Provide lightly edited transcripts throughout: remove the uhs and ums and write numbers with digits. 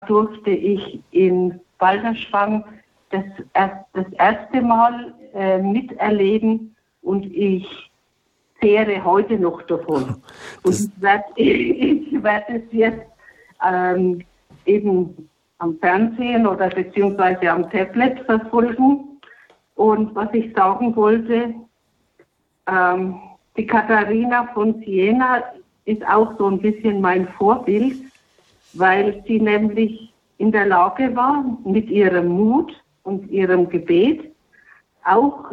durfte ich in Balderschwang das erste Mal miterleben und ich zehre heute noch davon. Und ich werd es jetzt eben am Fernsehen oder beziehungsweise am Tablet verfolgen. Und was ich sagen wollte, die Katharina von Siena ist auch so ein bisschen mein Vorbild, weil sie nämlich in der Lage war, mit ihrem Mut und ihrem Gebet auch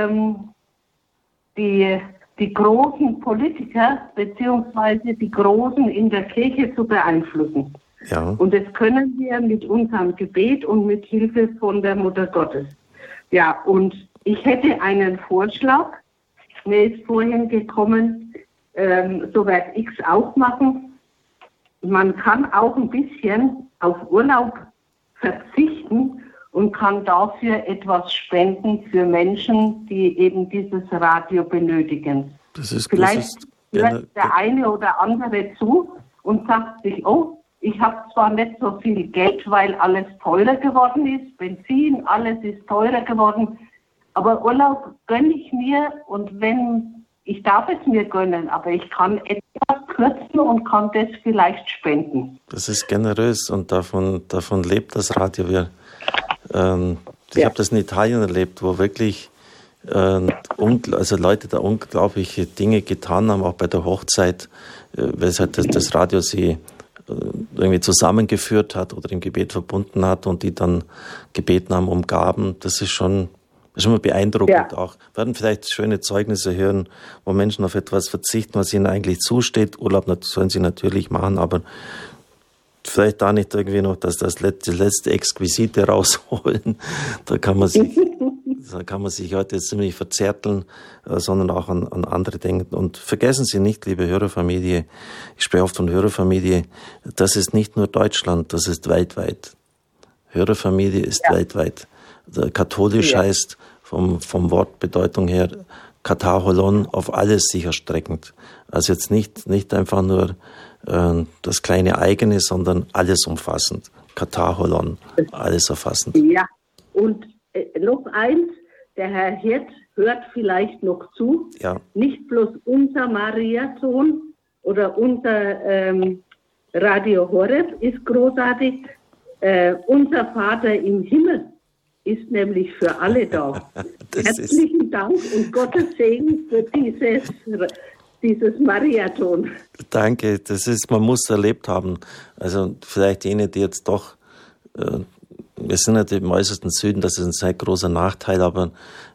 die großen Politiker beziehungsweise die Großen in der Kirche zu beeinflussen. Ja. Und das können wir mit unserem Gebet und mit Hilfe von der Mutter Gottes. Ja, und ich hätte einen Vorschlag. Mir ist vorhin gekommen, so werde ich es auch machen. Man kann auch ein bisschen auf Urlaub verzichten und kann dafür etwas spenden für Menschen, die eben dieses Radio benötigen. Vielleicht hört der eine oder andere zu und sagt sich, oh, ich habe zwar nicht so viel Geld, weil alles teurer geworden ist, Benzin, alles ist teurer geworden, aber Urlaub gönne ich mir und ich darf es mir gönnen, aber ich kann etwas kürzen und kann das vielleicht spenden. Das ist generös und davon lebt das Radio. Ich habe das in Italien erlebt, wo wirklich Leute da unglaubliche Dinge getan haben, auch bei der Hochzeit, weil es halt das Radio sie irgendwie zusammengeführt hat oder im Gebet verbunden hat und die dann gebeten haben um Gaben. Das ist schon mal beeindruckend auch. Wir werden vielleicht schöne Zeugnisse hören, wo Menschen auf etwas verzichten, was ihnen eigentlich zusteht. Urlaub sollen sie natürlich machen, aber vielleicht da nicht irgendwie noch das letzte Exquisite rausholen. Da kann man sich heute ziemlich verzärteln, sondern auch an andere denken. Und vergessen Sie nicht, liebe Hörerfamilie, ich spreche oft von Hörerfamilie, das ist nicht nur Deutschland, das ist weltweit. Hörerfamilie ist weltweit. Katholisch heißt vom Wortbedeutung her Kataholon, auf alles sich erstreckend. Also jetzt nicht einfach nur das kleine eigene, sondern alles umfassend. Kataholon, alles erfassend. Ja, und noch eins, der Herr Hirt hört vielleicht noch zu. Ja. Nicht bloß unser Mariathon oder unser Radio Horeb ist großartig. Unser Vater im Himmel ist nämlich für alle da. Herzlichen Dank und Gottes Segen für dieses Mariathon. Danke, man muss es erlebt haben. Also vielleicht jene, die jetzt doch, wir sind ja im äußersten Süden, das ist ein sehr großer Nachteil, aber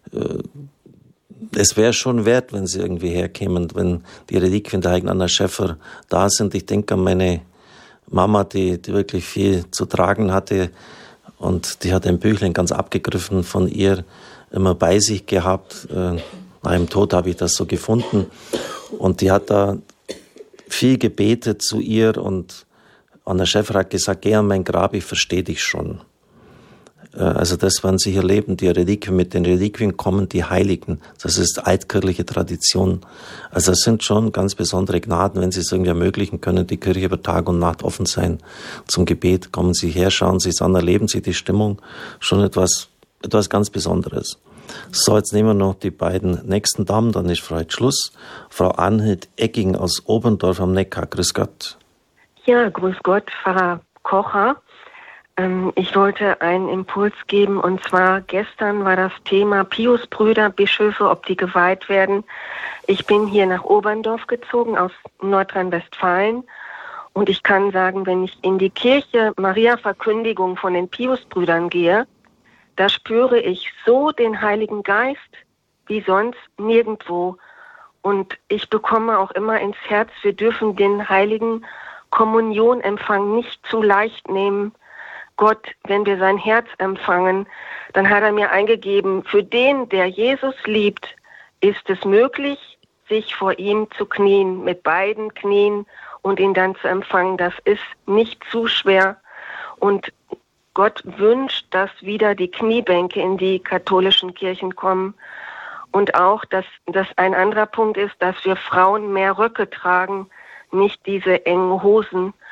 es wäre schon wert, wenn sie irgendwie herkämen, wenn die Reliquien der heiligen Anna Schäffer da sind. Ich denke an meine Mama, die wirklich viel zu tragen hatte und die hat ein Büchlein ganz abgegriffen von ihr immer bei sich gehabt. Nach ihrem Tod habe ich das so gefunden und die hat da viel gebetet zu ihr und Anna Schäffer hat gesagt, geh an mein Grab, ich verstehe dich schon. Also das werden Sie hier leben, die Reliquien, mit den Reliquien kommen die Heiligen. Das ist altkirchliche Tradition. Also es sind schon ganz besondere Gnaden, wenn Sie es irgendwie ermöglichen können, die Kirche über Tag und Nacht offen sein zum Gebet. Kommen Sie her, schauen Sie es an, erleben Sie die Stimmung. Schon etwas ganz Besonderes. So, jetzt nehmen wir noch die beiden nächsten Damen, dann ist heute Schluss. Frau Anhild Ecking aus Oberndorf am Neckar. Grüß Gott. Ja, grüß Gott, Pfarrer Kocher. Ich wollte einen Impuls geben, und zwar gestern war das Thema Piusbrüder, Bischöfe, ob die geweiht werden. Ich bin hier nach Oberndorf gezogen aus Nordrhein-Westfalen und ich kann sagen, wenn ich in die Kirche Maria-Verkündigung von den Piusbrüdern gehe, da spüre ich so den Heiligen Geist wie sonst nirgendwo. Und ich bekomme auch immer ins Herz, wir dürfen den heiligen Kommunionempfang nicht zu leicht nehmen. Gott, wenn wir sein Herz empfangen, dann hat er mir eingegeben, für den, der Jesus liebt, ist es möglich, sich vor ihm zu knien, mit beiden Knien und ihn dann zu empfangen. Das ist nicht zu schwer. Und Gott wünscht, dass wieder die Kniebänke in die katholischen Kirchen kommen. Und auch, dass ein anderer Punkt ist, dass wir Frauen mehr Röcke tragen, nicht diese engen Hosen.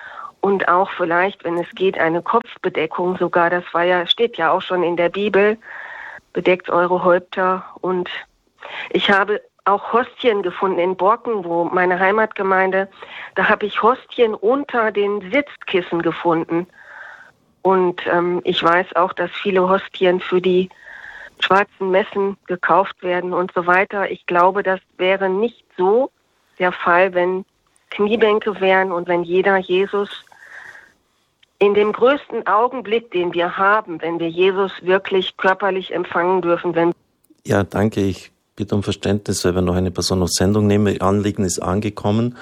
und auch vielleicht, wenn es geht, eine Kopfbedeckung sogar. Das steht ja auch schon in der Bibel. Bedeckt eure Häupter. Und ich habe auch Hostien gefunden in Borken, wo meine Heimatgemeinde, da habe ich Hostien unter den Sitzkissen gefunden. Und ich weiß auch, dass viele Hostien für die schwarzen Messen gekauft werden und so weiter. Ich glaube, das wäre nicht so der Fall, wenn Kniebänke wären und wenn jeder Jesus in dem größten Augenblick, den wir haben, wenn wir Jesus wirklich körperlich empfangen dürfen. Ja, danke. Ich bitte um Verständnis, weil wir noch eine Person auf Sendung nehmen. Ihr Anliegen ist angekommen.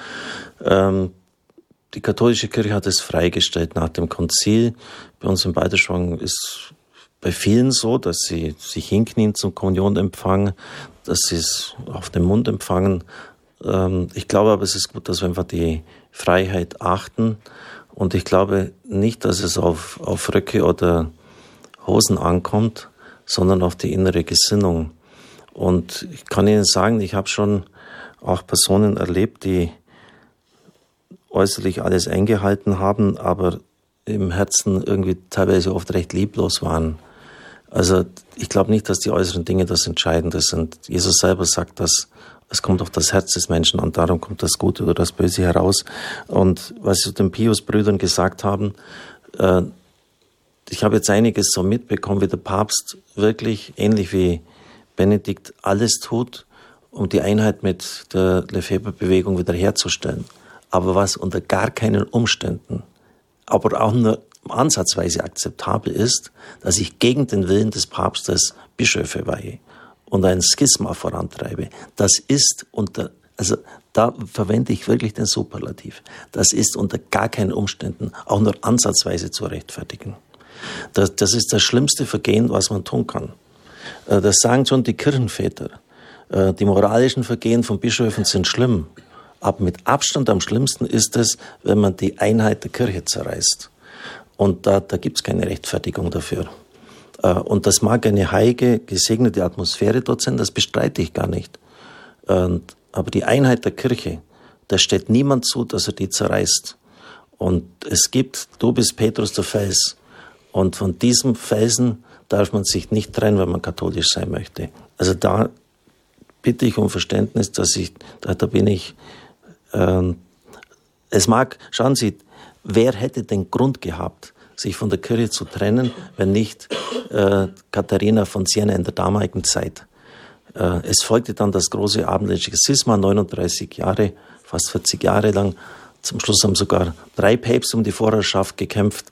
Die katholische Kirche hat es freigestellt nach dem Konzil. Bei uns in Balderschwang ist bei vielen so, dass sie sich hinknien zum Kommunionempfang, dass sie es auf den Mund empfangen. Ich glaube aber, es ist gut, dass wir einfach die Freiheit achten. Und ich glaube nicht, dass es auf Röcke oder Hosen ankommt, sondern auf die innere Gesinnung. Und ich kann Ihnen sagen, ich habe schon auch Personen erlebt, die äußerlich alles eingehalten haben, aber im Herzen irgendwie teilweise oft recht lieblos waren. Also ich glaube nicht, dass die äußeren Dinge das Entscheidende sind. Jesus selber sagt, dass es kommt auf das Herz des Menschen an, darum kommt das Gute oder das Böse heraus. Und was Sie zu den Pius-Brüdern gesagt haben, ich habe jetzt einiges so mitbekommen, wie der Papst wirklich, ähnlich wie Benedikt, alles tut, um die Einheit mit der Lefebvre-Bewegung wiederherzustellen. Aber was unter gar keinen Umständen, aber auch nur ansatzweise akzeptabel ist, dass ich gegen den Willen des Papstes Bischöfe weihe und ein Schisma vorantreibe. Das ist also da verwende ich wirklich den Superlativ. Das ist unter gar keinen Umständen auch nur ansatzweise zu rechtfertigen. Das ist das schlimmste Vergehen, was man tun kann. Das sagen schon die Kirchenväter. Die moralischen Vergehen von Bischöfen sind schlimm. Aber mit Abstand am schlimmsten ist es, wenn man die Einheit der Kirche zerreißt. Und da gibt es keine Rechtfertigung dafür. Und das mag eine heilige, gesegnete Atmosphäre dort sein, das bestreite ich gar nicht. Aber die Einheit der Kirche, da steht niemand zu, dass er die zerreißt. Und es gibt, du bist Petrus der Fels. Und von diesem Felsen darf man sich nicht trennen, wenn man katholisch sein möchte. Also da bitte ich um Verständnis, da bin ich, schauen Sie, wer hätte den Grund gehabt, sich von der Kirche zu trennen, wenn nicht Katharina von Siena in der damaligen Zeit. Es folgte dann das große abendländische Schisma, 39 Jahre, fast 40 Jahre lang. Zum Schluss haben sogar 3 Päpste um die Vorherrschaft gekämpft.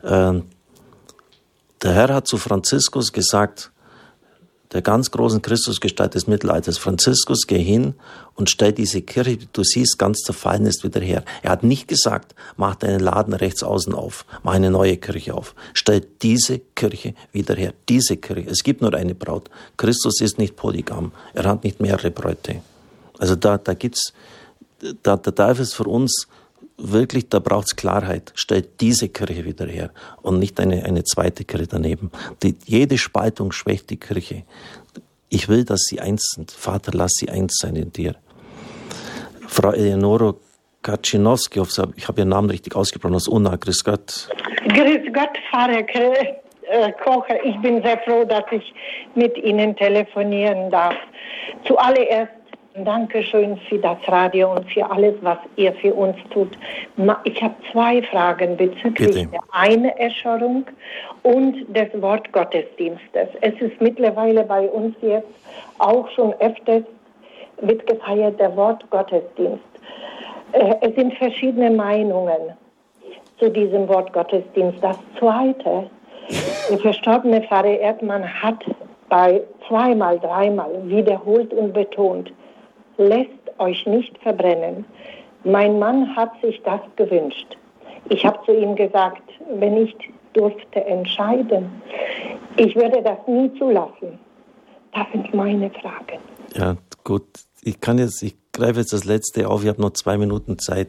Der Herr hat zu Franziskus gesagt, der ganz großen Christusgestalt des Mittelalters, Franziskus, geh hin und stell diese Kirche, die du siehst, ganz zerfallen ist, wieder her. Er hat nicht gesagt, mach deinen Laden rechts außen auf, mach eine neue Kirche auf. Stell diese Kirche wieder her. Diese Kirche. Es gibt nur eine Braut. Christus ist nicht polygam. Er hat nicht mehrere Bräute. Also da darf es für uns wirklich, da braucht es Klarheit. Stellt diese Kirche wieder her und nicht eine zweite Kirche daneben. Jede Spaltung schwächt die Kirche. Ich will, dass sie eins sind. Vater, lass sie eins sein in dir. Frau Eleonora Kaczynowski, ich habe Ihren Namen richtig ausgesprochen, aus Unna. Grüß Gott. Grüß Gott, Pfarrer Kocher. Ich bin sehr froh, dass ich mit Ihnen telefonieren darf. Zuallererst Dankeschön für das Radio und für alles, was ihr für uns tut. Ich habe 2 Fragen bezüglich der Einerschörung und des Wortgottesdienstes. Es ist mittlerweile bei uns jetzt auch schon öfters wird gefeiert, der Wortgottesdienst. Es sind verschiedene Meinungen zu diesem Wortgottesdienst. Das Zweite, der verstorbene Pfarrer Erdmann hat bei 2-mal, 3-mal wiederholt und betont, lässt euch nicht verbrennen. Mein Mann hat sich das gewünscht. Ich habe zu ihm gesagt, wenn ich durfte entscheiden, ich würde das nie zulassen. Das sind meine Fragen. Ja, gut. Ich greife jetzt das Letzte auf. Ich habe noch 2 Minuten Zeit.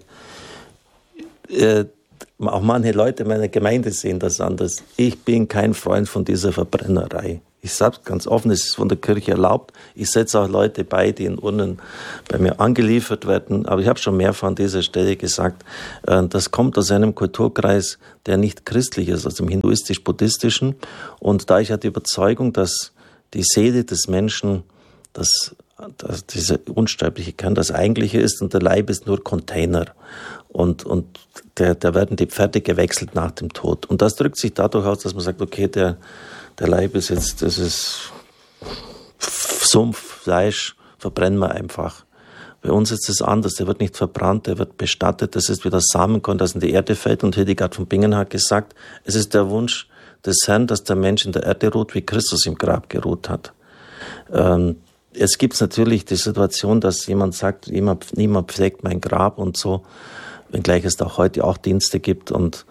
Auch manche Leute meiner Gemeinde sehen das anders. Ich bin kein Freund von dieser Verbrennerei. Ich sage ganz offen, es ist von der Kirche erlaubt. Ich setze auch Leute bei, die in Urnen bei mir angeliefert werden. Aber ich habe schon mehrfach an dieser Stelle gesagt, das kommt aus einem Kulturkreis, der nicht christlich ist, aus dem hinduistisch-buddhistischen. Und da ich ja die Überzeugung, dass die Seele des Menschen, dass dieser unsterbliche Kern das Eigentliche ist und der Leib ist nur Container. Und da werden die Pferde gewechselt nach dem Tod. Und das drückt sich dadurch aus, dass man sagt, okay, der Leib ist jetzt, das ist Sumpf, Fleisch, verbrennen wir einfach. Bei uns ist es anders, der wird nicht verbrannt, der wird bestattet, das ist wie das Samenkorn, das in die Erde fällt. Und Hildegard von Bingen hat gesagt, es ist der Wunsch des Herrn, dass der Mensch in der Erde ruht, wie Christus im Grab geruht hat. Jetzt gibt es natürlich die Situation, dass jemand sagt, niemand pflegt mein Grab und so, wenngleich es auch heute auch Dienste gibt und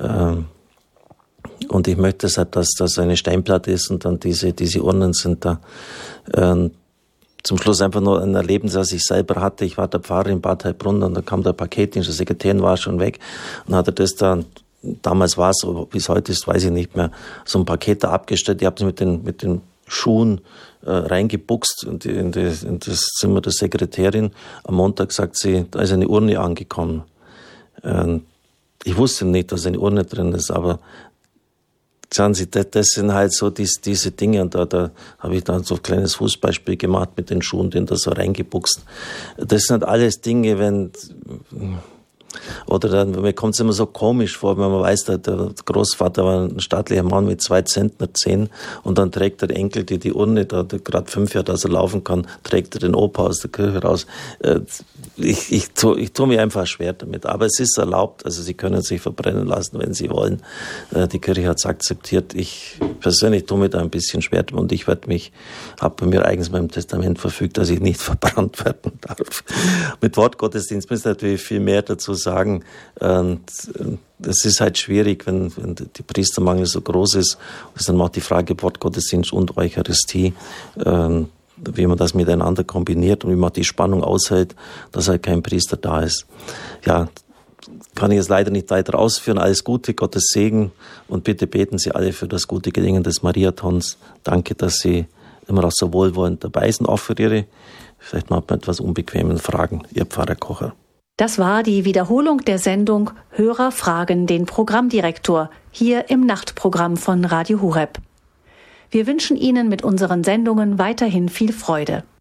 ich möchte deshalb, dass das eine Steinplatte ist und dann diese Urnen sind da. Zum Schluss einfach nur ein Erlebnis, das ich selber hatte. Ich war der Pfarrer in Bad Heilbrunn und da kam der Paketdienst, die Sekretärin war schon weg und hatte das da, damals war es, wie es heute ist, weiß ich nicht mehr, so ein Paket da abgestellt. Ich habe es mit den Schuhen reingebuchst in das Zimmer der Sekretärin. Am Montag sagt sie, da ist eine Urne angekommen. Ich wusste nicht, dass eine Urne drin ist, aber schauen Sie, das sind halt so diese Dinge und da habe ich dann so ein kleines Fußballspiel gemacht mit den Schuhen, den da so reingebuchst. Das sind alles Dinge, mir kommt es immer so komisch vor, wenn man weiß, der Großvater war ein stattlicher Mann mit 2 Zentnerzähnen und dann trägt der Enkel die Urne, da gerade 5 Jahre, dass er laufen kann, trägt er den Opa aus der Kirche raus. Ich tue mir einfach schwer damit, aber es ist erlaubt, also Sie können sich verbrennen lassen, wenn Sie wollen. Die Kirche hat es akzeptiert. Ich persönlich tue mir da ein bisschen schwer und ich habe bei mir eigens meinem Testament verfügt, dass ich nicht verbrannt werden darf. Mit Wortgottesdienst müssen natürlich viel mehr dazu sagen. Es ist halt schwierig, wenn die Priestermangel so groß ist. Das ist dann auch die Frage Wortgottesdienst und Eucharistie, wie man das miteinander kombiniert und wie man die Spannung aushält, dass halt kein Priester da ist. Ja, kann ich jetzt leider nicht weiter ausführen. Alles Gute, Gottes Segen und bitte beten Sie alle für das gute Gelingen des Mariathons. Danke, dass Sie immer auch so wohlwollend dabei sind, auch für Ihre vielleicht mal etwas unbequemen Fragen. Ihr Pfarrer Kocher. Das war die Wiederholung der Sendung Hörer fragen den Programmdirektor hier im Nachtprogramm von Radio Horeb. Wir wünschen Ihnen mit unseren Sendungen weiterhin viel Freude.